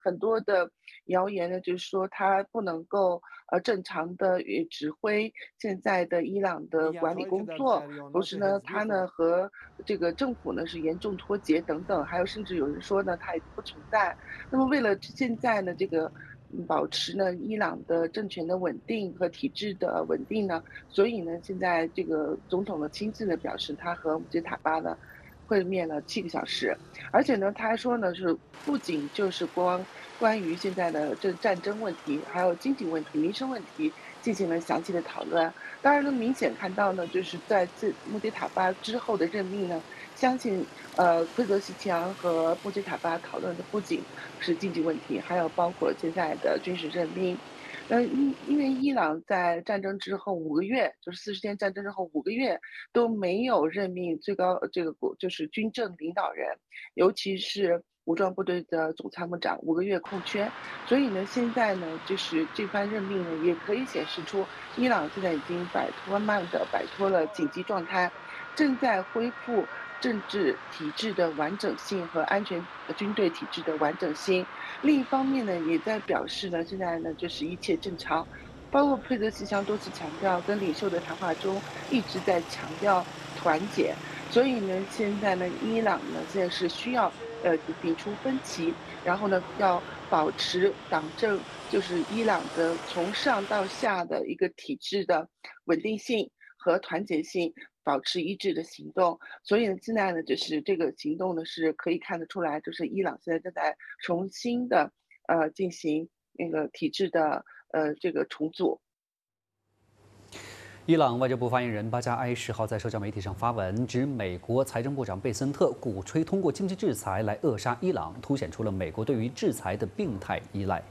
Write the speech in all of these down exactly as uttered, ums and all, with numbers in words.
很多的谣言呢，就是说他不能够呃正常的呃指挥现在的伊朗的 میگم 管理 هایی که 工 در 作，同 جریانات 时呢， حزبی 他呢 خب 和这个政府呢是严重脱节等等，还有甚至有人说呢他已经不存在。那么为了现在呢这个嗯保持呢伊朗的政权的稳定和体制的稳定呢，所以呢现在这个总统呢亲自的表示，他和姆吉塔巴呢会面了七个小时。而且呢，他还说呢，是不仅就是光关于现在的这战争问题，还有经济问题、民生问题进行了详细的讨论。当然能明显看到呢，就是在这穆迪塔巴之后的任命呢，相信呃奎泽西强和穆迪塔巴讨论的不仅是经济问题，还有包括现在的军事任命。呃，因因为伊朗在战争之后五个月，就是四十天战争之后五个月都没有任命最高这个国就是军政领导人，尤其是武装部队的总参谋长五个月空缺。所以呢，现在呢，就是这番任命呢，也可以显示出伊朗现在已经摆脱慢慢地摆脱了紧急状态，正在恢复政治体制的完整性和安全呃军队体制的完整性。另一方面呢，也在表示呢，现在呢，就是一切正常。包括佩泽西强多次强调，跟领袖的谈话中一直在强调团结。所以呢，现在呢，伊朗呢，现在是需要呃摒除分歧，然后呢，要保持党政，就是伊朗的从上到下的一个体制的稳定性和团结性，保持一致的行动。所以呢，现在呢，就是这个行动呢，是可以看得出来，就是伊朗现在正在重新的呃进行那个体制的呃这个重组。 伊朗外交部发言人巴加埃十号在社交媒体上发文，指美国财政部长贝森特鼓吹通过经济制裁来扼杀伊朗，凸显出了美国对于制裁的病态依赖。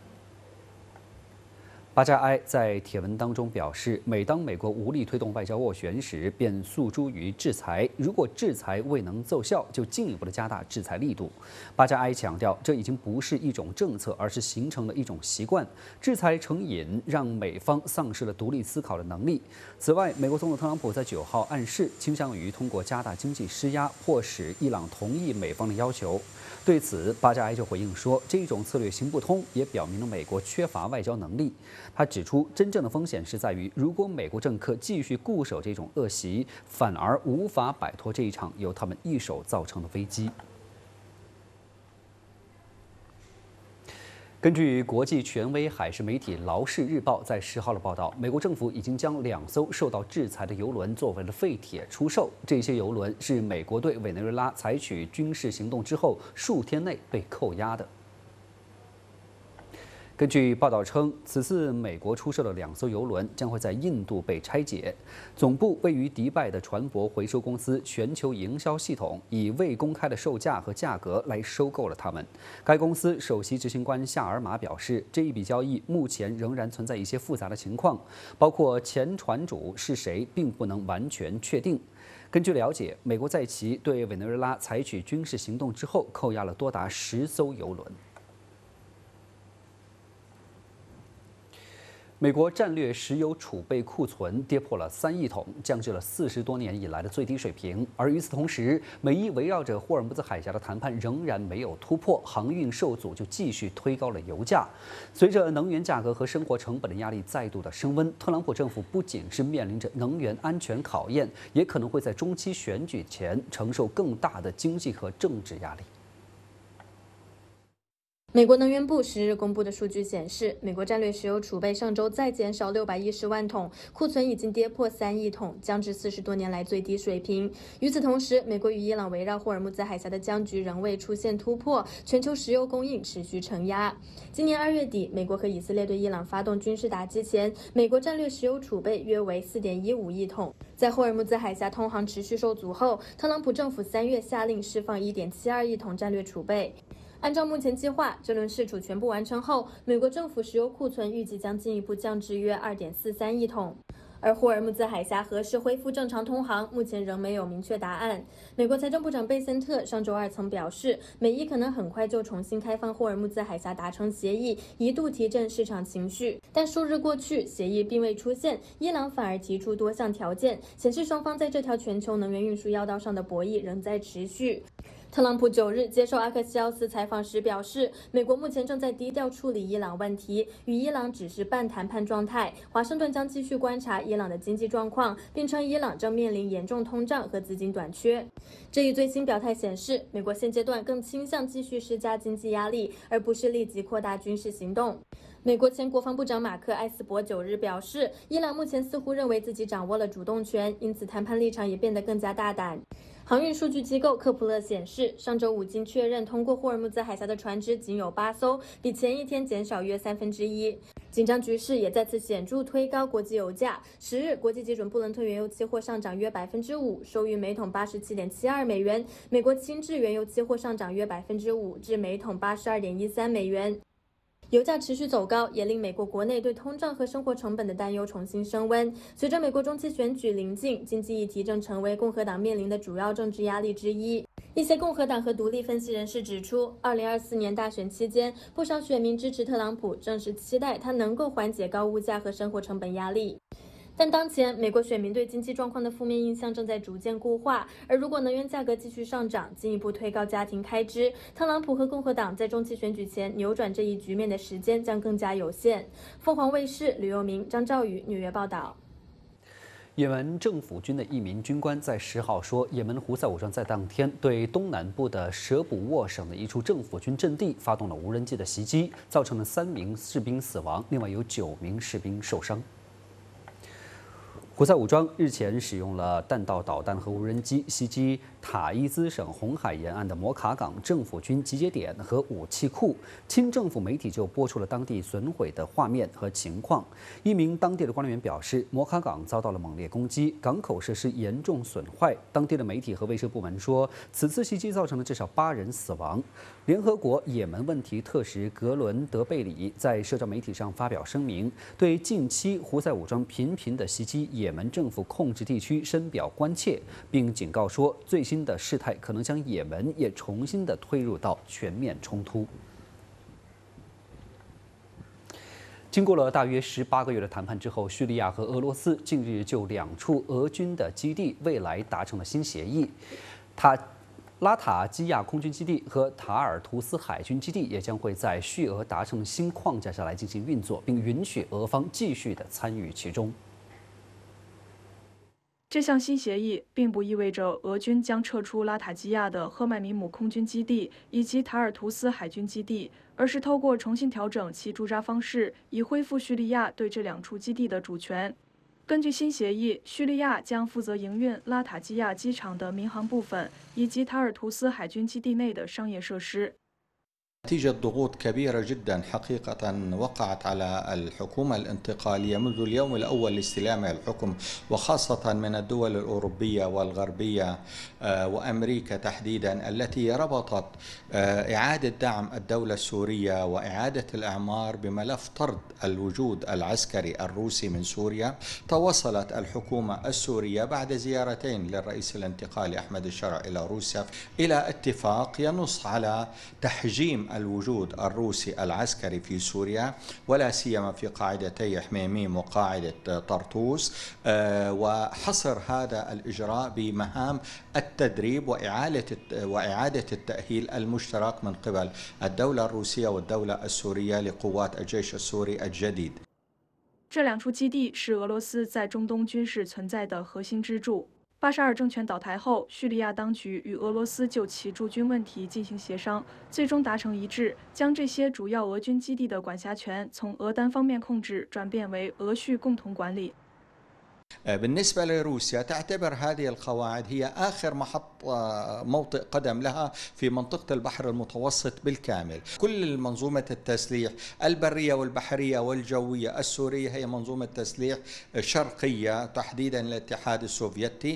巴加埃在帖文当中表示，每当美国无力推动外交斡旋时，便诉诸于制裁；如果制裁未能奏效，就进一步的加大制裁力度。巴加埃强调，这已经不是一种政策，而是形成了一种习惯。制裁成瘾，让美方丧失了独立思考的能力。此外，美国总统特朗普在九号暗示，倾向于通过加大经济施压，迫使伊朗同意美方的要求。对此，巴加埃就回应说，这种策略行不通，也表明了美国缺乏外交能力。他指出，真正的风险是在于，如果美国政客继续固守这种恶习，反而无法摆脱这一场由他们一手造成的危机。根据国际权威海事媒体《劳氏日报》在十号的报道，美国政府已经将两艘受到制裁的油轮作为了废铁出售。这些油轮是美国对委内瑞拉采取军事行动之后数天内被扣押的。根据报道称，此次美国出售的两艘油轮将会在印度被拆解，总部位于迪拜的船舶回收公司全球营销系统以未公开的售价和价格来收购了它们。该公司首席执行官夏尔马表示，这一笔交易目前仍然存在一些复杂的情况，包括前船主是谁并不能完全确定。根据了解，美国在其对委内瑞拉采取军事行动之后，扣押了多达十艘油轮。美国战略石油储备库存跌破了三亿桶，降至了四十多年以来的最低水平。而与此同时，美伊围绕着霍尔木兹海峡的谈判仍然没有突破，航运受阻就继续推高了油价。随着能源价格和生活成本的压力再度的升温，特朗普政府不仅是面临着能源安全考验，也可能会在中期选举前承受更大的经济和政治压力。 美国能源部十日公布的数据显示，美国战略石油储备上周再减少六百一十万桶，库存已经跌破三亿桶，降至四十多年来最低水平。与此同时，美国与伊朗围绕霍尔木兹海峡的僵局仍未出现突破，全球石油供应持续承压。今年二月底，美国和以色列对伊朗发动军事打击前，美国战略石油储备约为四点一五亿桶。在霍尔木兹海峡通航持续受阻后，特朗普政府三月下令释放一点七二亿桶战略储备。按照目前计划，这轮释储全部完成后，美国政府石油库存预计将进一步降至约二点四三亿桶。而霍尔木兹海峡何时恢复正常通航，目前仍没有明确答案。美国财政部长贝森特上周二曾表示，美伊可能很快就重新开放霍尔木兹海峡达成协议，一度提振市场情绪。但数日过去，协议并未出现，伊朗反而提出多项条件，显示双方在这条全球能源运输要道上的博弈仍在持续。 特朗普九日接受阿克西奥斯采访时表示，美国目前正在低调处理伊朗问题，与伊朗只是半谈判状态。华盛顿将继续观察伊朗的经济状况，并称伊朗正面临严重通胀和资金短缺。这一最新表态显示，美国现阶段更倾向继续施加经济压力，而不是立即扩大军事行动。美国前国防部长马克·埃斯珀九日表示，伊朗目前似乎认为自己掌握了主动权，因此谈判立场也变得更加大胆。航运数据机构科普勒显示，上周五经确认通过霍尔木兹海峡的船只仅有八艘，比前一天减少约三分之一。紧张局势也再次显著推高国际油价。十日，国际基准布伦特原油期货上涨约百分之五，收于每桶八十七点七二美元；美国轻质原油期货上涨约百分之五，至每桶八十二点一三美元。油价持续走高，也令美国国内对通胀和生活成本的担忧重新升温。随着美国中期选举临近，经济议题正成为共和党面临的主要政治压力之一。一些共和党和独立分析人士指出，二零二四年大选期间，不少选民支持特朗普，正是期待他能够缓解高物价和生活成本压力。但当前，美国选民对经济状况的负面印象正在逐渐固化，而如果能源价格继续上涨，进一步推高家庭开支，特朗普和共和党在中期选举前扭转这一局面的时间将更加有限。凤凰卫视吕佑明、张兆宇纽约报道。 也门政府军的一名军官在十号说，也门胡塞武装在当天对东南部的舍卜沃省的一处政府军阵地发动了无人机的袭击，造成了三名士兵死亡，另外有九名士兵受伤。胡塞武装日前使用了弹道导弹和无人机袭击塔伊兹省红海沿岸的摩卡港政府军集结点和武器库，亲政府媒体就播出了当地损毁的画面和情况。一名当地的官员表示，摩卡港遭到了猛烈攻击，港口设施严重损坏。当地的媒体和卫生部门说，此次袭击造成了至少八人死亡。联合国也门问题特使格伦德贝里在社交媒体上发表声明，对近期胡塞武装频频的袭击也门政府控制地区深表关切，并警告说，最新的事态可能将也门也重新的推入到全面冲突。经过了大约十八个月的谈判之后，叙利亚和俄罗斯近日就两处俄军的基地未来达成了新协议。塔拉塔基亚空军基地和塔尔图斯海军基地也将会在叙俄达成新框架下来进行运作，并允许俄方继续的参与其中。 这项新协议并不意味着俄军将撤出拉塔基亚的赫麦米姆空军基地以及塔尔图斯海军基地，而是透过重新调整其驻扎方式，以恢复叙利亚对这两处基地的主权。根据新协议，叙利亚将负责营运拉塔基亚机场的民航部分以及塔尔图斯海军基地内的商业设施。 نتيجة ضغوط كبيرة جدا حقيقة وقعت على الحكومة الانتقالية منذ اليوم الأول لاستلامها الحكم، وخاصة من الدول الأوروبية والغربية وأمريكا تحديدا التي ربطت إعادة دعم الدولة السورية وإعادة الإعمار بملف طرد الوجود العسكري الروسي من سوريا. توصلت الحكومة السورية بعد زيارتين للرئيس الانتقالي أحمد الشرع إلى روسيا إلى اتفاق ينص على تحجيم الوجود الروسي العسكري في سوريا، ولا سيما في قاعدتي حميميم وقاعدة طرطوس، وحصر هذا الإجراء بمهام التدريب وإعادة وإعادة التأهيل المشترك من قبل الدولة الروسية والدولة السورية لقوات الجيش السوري الجديد. 这两处基地是俄罗斯在中东军事存在的核心支柱。 巴沙尔政权倒台后，叙利亚当局与俄罗斯就其驻军问题进行协商，最终达成一致，将这些主要俄军基地的管辖权从俄单方面控制转变为俄叙共同管理。 بالنسبة لروسيا تعتبر هذه القواعد هي آخر محط موطئ قدم لها في منطقة البحر المتوسط بالكامل. كل منظومة التسليح البرية والبحرية والجوية السورية هي منظومة تسليح شرقية تحديدا الاتحاد السوفيتي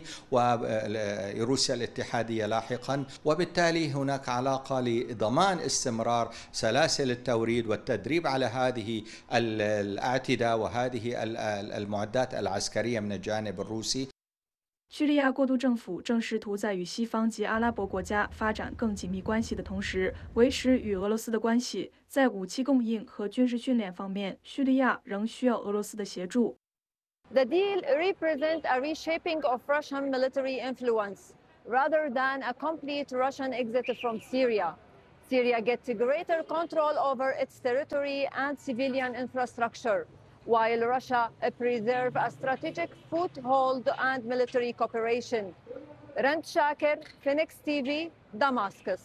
وروسيا الاتحادية لاحقا، وبالتالي هناك علاقة لضمان استمرار سلاسل التوريد والتدريب على هذه الاعتداء وهذه المعدات العسكرية من الجانب الروسي. 叙利亚过渡政府正试图在与西方及阿拉伯国家发展更紧密关系的同时，维持与俄罗斯的关系。在武器供应和军事训练方面，叙利亚仍需要俄罗斯的协助。 The deal represents a reshaping of Russian military influence. rather than a complete Russian exit from Syria. Syria gets greater control over its territory and civilian infrastructure, while Russia preserves a strategic foothold and military cooperation. Rand Shaker, Phoenix T V, Damascus.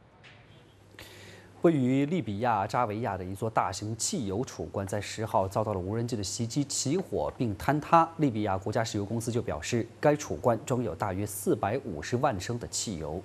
位于利比亚扎维亚的一座大型汽油储罐，在十号遭到了无人机的袭击，起火并坍塌。利比亚国家石油公司就表示，该储罐装有大约四百五十万升的汽油。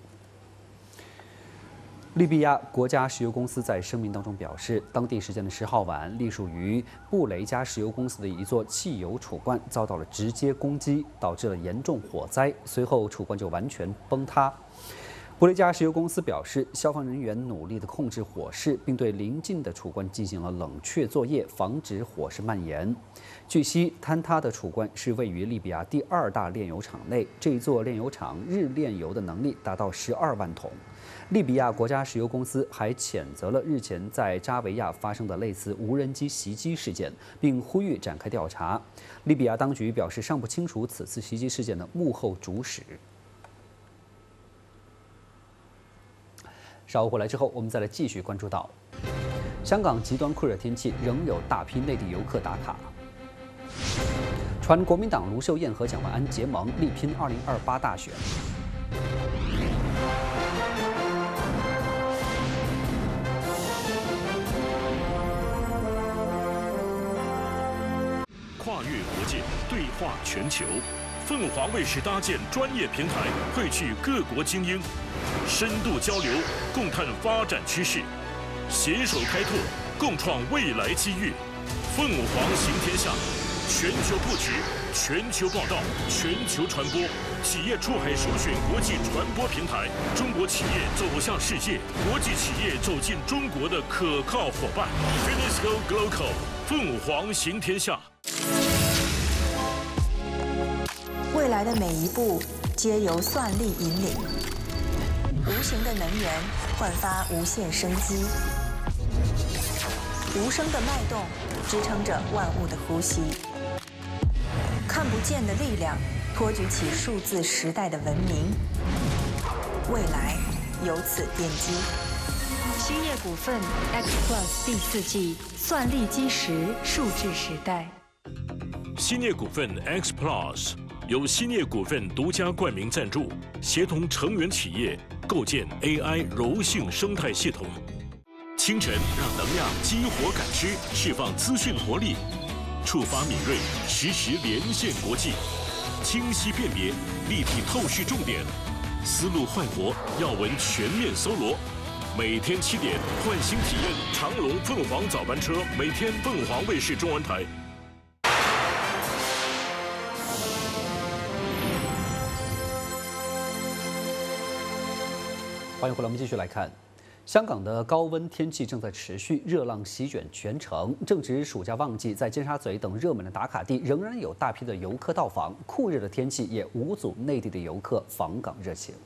利比亚国家石油公司在声明当中表示，当地时间的十号晚，隶属于布雷加石油公司的一座汽油储罐遭到了直接攻击，导致了严重火灾，随后储罐就完全崩塌。 布雷加石油公司表示，消防人员努力地控制火势，并对邻近的储罐进行了冷却作业，防止火势蔓延。据悉，坍塌的储罐是位于利比亚第二大炼油厂内，这一座炼油厂日炼油的能力达到十二万桶。利比亚国家石油公司还谴责了日前在扎维亚发生的类似无人机袭击事件，并呼吁展开调查。利比亚当局表示，尚不清楚此次袭击事件的幕后主使。 稍后回来之后，我们再来继续关注到，香港极端酷热天气仍有大批内地游客打卡。传国民党卢秀燕和蒋万安结盟，力拼二零二八大选。 跨越国界，对话全球。 凤凰卫视搭建专业平台，汇聚各国精英，深度交流，共探发展趋势，携手开拓，共创未来机遇。凤凰行天下，全球布局，全球报道，全球传播，企业出海首选国际传播平台，中国企业走向世界，国际企业走进中国的可靠伙伴。Finisco Global， 凤凰行天下。 未来的每一步皆由算力引领，无形的能源焕发无限生机，无声的脉动支撑着万物的呼吸，看不见的力量托举起数字时代的文明，未来由此奠基。兴业股份 X Plus 第四季算力基石数字时代。 兴业股份 X Plus。 由兴业股份独家冠名赞助，协同成员企业构建 A I 柔性生态系统。清晨让能量激活感知，释放资讯活力，触发敏锐，实时连线国际，清晰辨别，立体透视重点，思路焕活，要闻全面搜罗。每天七点，唤醒体验长龙凤凰早班车，每天凤凰卫视中文台。 欢迎回来，我们继续来看，香港的高温天气正在持续，热浪席卷全城。正值暑假旺季，在尖沙咀等热门的打卡地，仍然有大批的游客到访。酷热的天气也无阻内地的游客访港热情。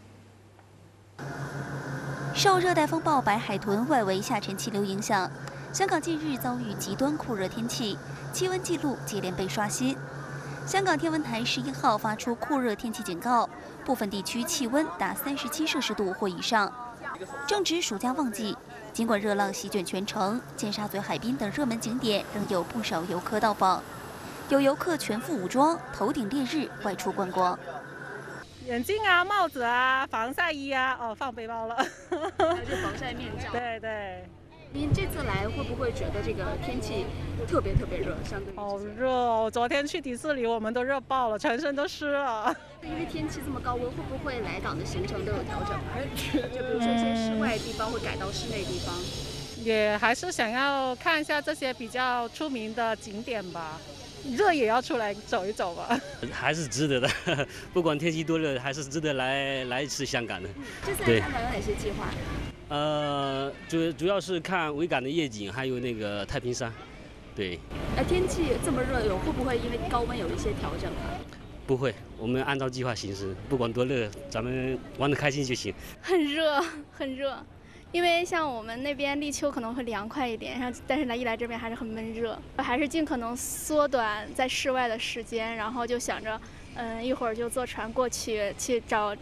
受热带风暴白海豚外围下沉气流影响，香港近日遭遇极端酷热天气，气温纪录接连被刷新。 香港天文台十一号发出酷热天气警告，部分地区气温达三十七摄氏度或以上。正值暑假旺季，尽管热浪席卷全城，尖沙咀海滨等热门景点仍有不少游客到访。有游客全副武装，头顶烈日外出观光。 眼镜啊、帽子啊、防晒衣啊，哦，放背包了。 还有这防晒面罩。 对对。 您这次来会不会觉得这个天气特别特别热？相对好热哦！昨天去迪士尼，我们都热爆了，全身都湿了。 因为天气这么高温，会不会来港的行程都有调整？就比如说一些室外地方会改到室内地方。 也还是想要看一下这些比较出名的景点吧，热也要出来走一走吧。 还是值得的，不管天气多热，还是值得来来一次香港的。 嗯、这次来香港有哪些计划？ 呃，主主要是看维港的夜景，还有那个太平山，对。 呃，天气这么热，有会不会因为高温有一些调整啊？ 不会，我们按照计划行事，不管多热，咱们玩得开心就行。 很热，很热，因为像我们那边立秋可能会凉快一点，然后但是来一来这边还是很闷热，还是尽可能缩短在室外的时间，然后就想着，嗯，一会儿就坐船过去，去找找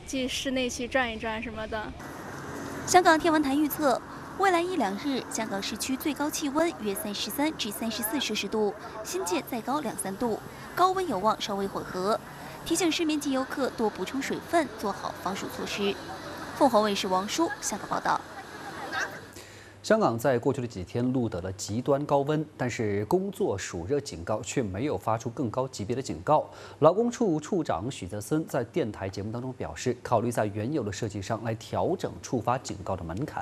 进室内去转一转什么的。 香港天文台预测，未来一两日，香港市区最高气温约三十三至三十四摄氏度，新界再高两三度，高温有望稍微缓和。提醒市民及游客多补充水分，做好防暑措施。凤凰卫视王舒香港报道。 香港在过去的几天录得了极端高温，但是工作暑热警告却没有发出更高级别的警告。劳工处处长许泽森在电台节目当中表示，考虑在原有的设计上来调整触发警告的门槛。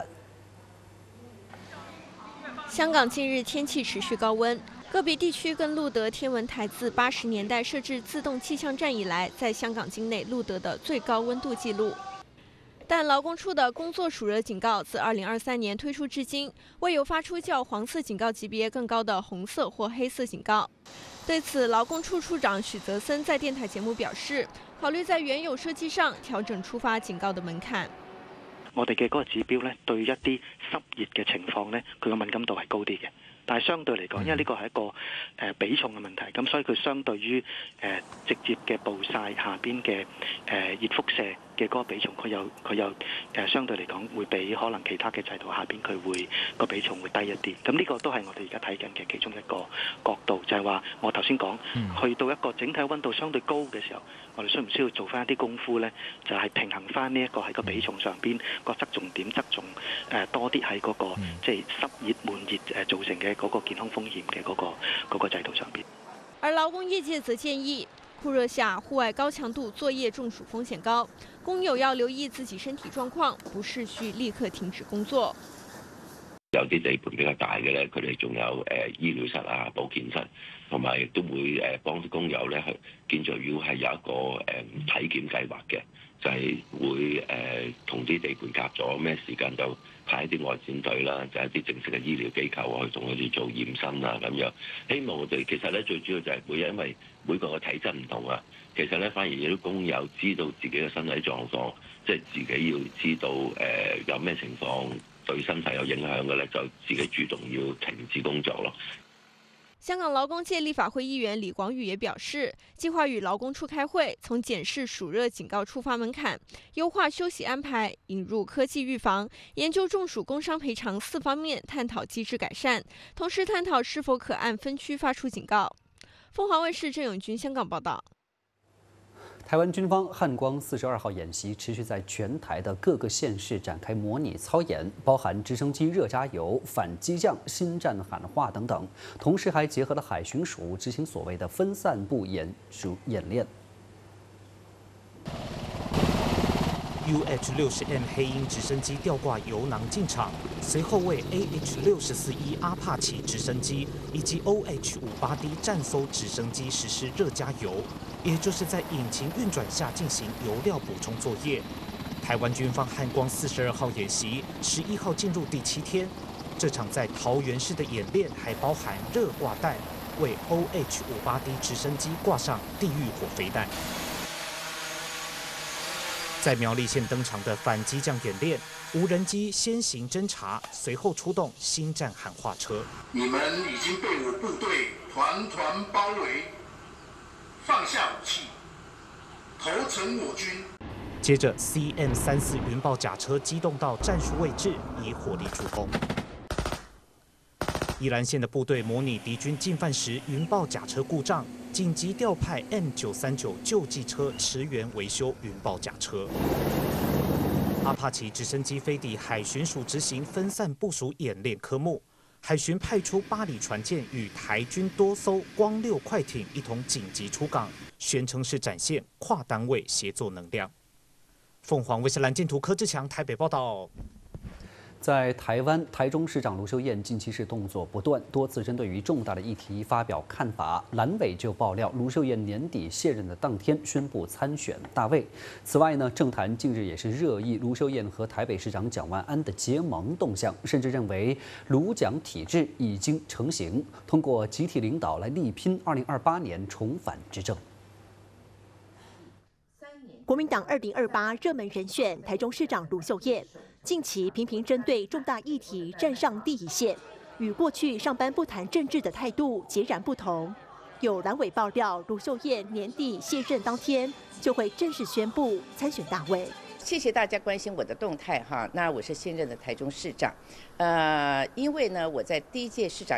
香港近日天气持续高温，个别地区更录得天文台自八十年代设置自动气象站以来，在香港境内录得的最高温度纪录。但劳工处的工作暑热警告自二零二三年推出至今，未有发出较黄色警告级别更高的红色或黑色警告。对此，劳工处处长许泽森在电台節目表示，考慮在原有設計上調整觸發警告的門檻。 我哋嘅嗰個指標咧，對一啲濕熱嘅情況咧，佢個敏感度係高啲嘅。但係相對嚟講，因為呢個係一個誒、呃、比重嘅問題，咁所以佢相對於誒、呃、直接嘅暴曬下邊嘅誒熱輻射嘅嗰個比重，佢有佢有誒、呃、相對嚟講會比可能其他嘅制度下邊佢會個比重會低一啲。咁呢個都係我哋而家睇緊嘅其中一個角度，就係、是、話我頭先講，去到一個整體溫度相對高嘅時候，我哋需唔需要做翻一啲功夫咧？就係、是、平衡翻呢一個喺個比重上邊個側重點側重誒多啲喺嗰個即係濕熱悶熱誒造成嘅嗰個健康風險嘅嗰個嗰個制度上邊。 而勞工業界則建議，酷熱下戶外高強度作業中暑風險高，工友要留意自己身體狀況，不是需立刻停止工作。 有啲地盤比較大嘅咧，佢哋仲有誒、呃、醫療室啊、保健室，同埋亦都會誒幫啲工友咧去建造業係有一個誒、呃、體檢計劃嘅，就係、是、會誒同啲地盤夾咗咩時間就派一啲外展隊啦，就係、是、一啲正式嘅醫療機構去同佢哋做驗身啊咁樣。希望我哋其實咧最主要就係會因為每個嘅體質唔同啊，其實咧反而有啲工友知道自己嘅身體狀況，即、就、係、是、自己要知道誒、呃、有咩情況對身體有影響嘅咧，就自己主動要停止工作咯。 香港勞工界立法會議員李廣宇也表示，計劃與勞工處開會，從檢視暑熱警告觸發門檻、優化休息安排、引入科技預防、研究中暑工傷賠償四方面探討機制改善，同時探討是否可按分區發出警告。鳳凰衛視鄭永軍香港報道。 台灣軍方漢光四十二號演習持續在全台的各個縣市展開模擬操演，包含直升機熱加油、反機降、心戰喊話等等，同時還結合了海巡署執行所謂的分散步演習演練。 U H 六十 M 黑鷹直升機吊掛油囊進場，隨後為 A H 六十四 E 阿帕奇直升機以及 O H 五八 D 戰搜直升機實施熱加油，也就是在引擎運轉下進行油料補充作業。台灣軍方漢光四十二號演習十一號進入第七天，這場在桃園市的演練還包含熱掛彈，為 O H 五八 D 直升機掛上地獄火飛彈。在苗栗縣登場的反機降演練，無人機先行偵查，隨後出動心戰喊話車。 你們已經被我部隊團團包圍，放下武器，投誠我軍。 接着 C M 三四雲豹甲車機動到戰術位置，以火力助攻。宜蘭縣的部隊模擬敵軍進犯時，雲豹甲車故障，緊急調派 M 九三九救濟車馳援維修雲豹甲車。阿帕奇直升機飛抵海巡署執行分散部署演練科目，海巡派出八里船艦與台軍多艘光六快艇一同緊急出港，宣稱是展現跨單位協作能量。鳳凰衛視藍建圖柯志強台北報道。 在台灣，台中市長盧秀燕近期是動作不斷，多次針對於重大的議題發表看法。藍委就爆料，盧秀燕年底卸任的當天宣布參選大位。此外呢，政壇近日也是熱議盧秀燕和台北市長蔣萬安的結盟動向，甚至認為盧蔣體制已經成型，通過集體領導來力拼二零二八年重返執政。 國民黨二零二八熱門人選台中市長盧秀燕。近期頻頻針對重大議題站上第一線，與過去上班不談政治的態度截然不同。 有蓝委爆料，卢秀燕年底卸任当天就会正式宣布参选大位。 谢谢大家关心我的动态哈。那我是现任的台中市长，呃，因为呢我在第一届市长